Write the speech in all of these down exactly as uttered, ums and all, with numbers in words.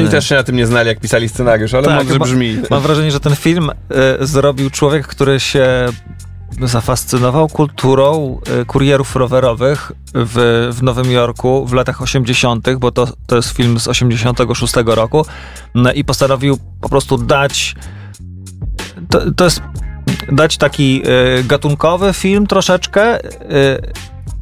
Oni też się na tym nie znali, jak pisali scenariusz, ale tak, mądrze ma, brzmi. Mam wrażenie, że ten film y, zrobił człowiek, który się zafascynował kulturą y, kurierów rowerowych w, w Nowym Jorku w latach osiemdziesiątych, bo to, to jest film z osiemdziesiątego szóstego roku, no, i postanowił po prostu dać to, to jest dać taki y, gatunkowy film troszeczkę y,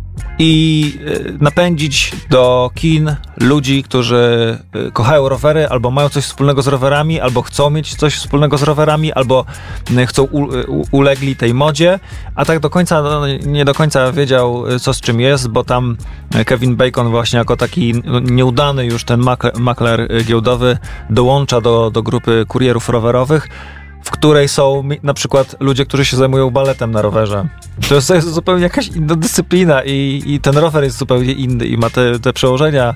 i napędzić do kin ludzi, którzy kochają rowery, albo mają coś wspólnego z rowerami, albo chcą mieć coś wspólnego z rowerami, albo chcą u, u, ulegli tej modzie, a tak do końca, no, nie do końca wiedział, co z czym jest, bo tam Kevin Bacon właśnie jako taki nieudany już ten makler, makler giełdowy dołącza do, do grupy kurierów rowerowych, w której są na przykład ludzie, którzy się zajmują baletem na rowerze. To jest, to jest zupełnie jakaś inna dyscyplina i, i ten rower jest zupełnie inny i ma te, te przełożenia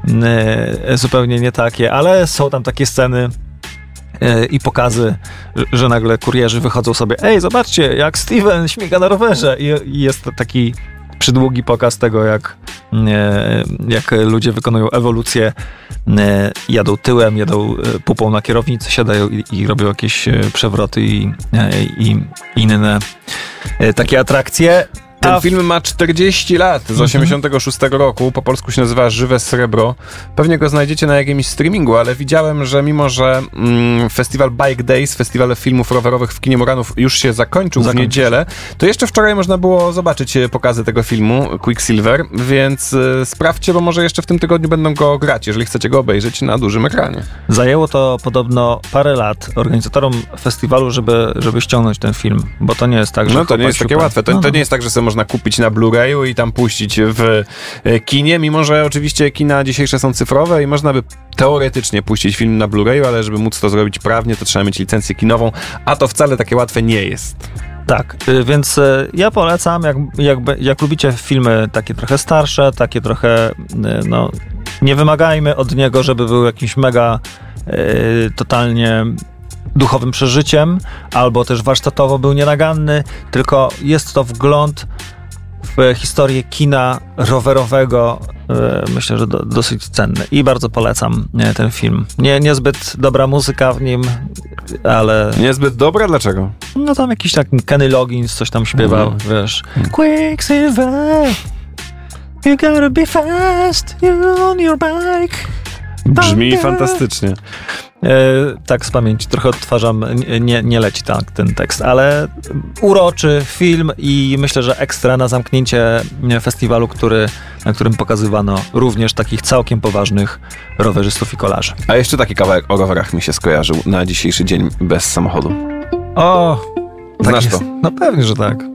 y, zupełnie nie takie, ale są tam takie sceny y, i pokazy, że, że nagle kurierzy wychodzą sobie, ej, zobaczcie, jak Steven śmiga na rowerze i, i jest taki przydługi pokaz tego, jak, jak ludzie wykonują ewolucję, jadą tyłem, jadą pupą na kierownicy, siadają i, i robią jakieś przewroty i, i inne takie atrakcje. Ten A film ma czterdzieści lat, z osiemdziesiątego szóstego roku, po polsku się nazywa Żywe Srebro. Pewnie go znajdziecie na jakimś streamingu, ale widziałem, że mimo, że mm, festiwal Bike Days, festiwal filmów rowerowych w kinie Muranów już się zakończył Zakończy. w niedzielę, to jeszcze wczoraj można było zobaczyć pokazy tego filmu, Quicksilver, więc y, sprawdźcie, bo może jeszcze w tym tygodniu będą go grać, jeżeli chcecie go obejrzeć na dużym ekranie. Zajęło to podobno parę lat organizatorom festiwalu, żeby, żeby ściągnąć ten film, bo to nie jest tak, że... No to nie jest takie łatwe, to, to nie jest tak, że sobie można kupić na Blu-rayu i tam puścić w kinie, mimo że oczywiście kina dzisiejsze są cyfrowe i można by teoretycznie puścić film na Blu-rayu, ale żeby móc to zrobić prawnie, to trzeba mieć licencję kinową, a to wcale takie łatwe nie jest. Tak, więc ja polecam, jak, jak, jak lubicie filmy takie trochę starsze, takie trochę, no, nie wymagajmy od niego, żeby był jakimś mega y, totalnie duchowym przeżyciem, albo też warsztatowo był nienaganny, tylko jest to wgląd w historię kina rowerowego, myślę, że do, dosyć cenny i bardzo polecam ten film. Nie, niezbyt dobra muzyka w nim, ale... Niezbyt dobra? Dlaczego? No tam jakiś tak Kenny Loggins coś tam śpiewał, mm. wiesz. Mm. Quicksilver, you gotta be fast, you on your bike. Brzmi Bye. fantastycznie. E, tak z pamięci trochę odtwarzam, nie, nie leci tak ten tekst, ale uroczy film i myślę, że ekstra na zamknięcie festiwalu, który, na którym pokazywano również takich całkiem poważnych rowerzystów i kolarzy. A jeszcze taki kawałek o rowerach mi się skojarzył na dzisiejszy dzień bez samochodu. O, Znasz tak to? No pewnie, że tak.